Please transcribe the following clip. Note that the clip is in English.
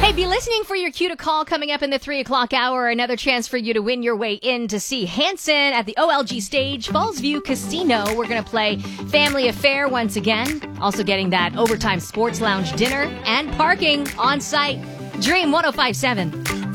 Hey, be listening for your cue to call coming up in the 3 o'clock hour. Another chance for you to win your way in to see Hanson at the OLG stage, Fallsview Casino. We're going to play Family Affair once again. Also getting that Overtime Sports Lounge dinner and parking on site. Dream 105.7.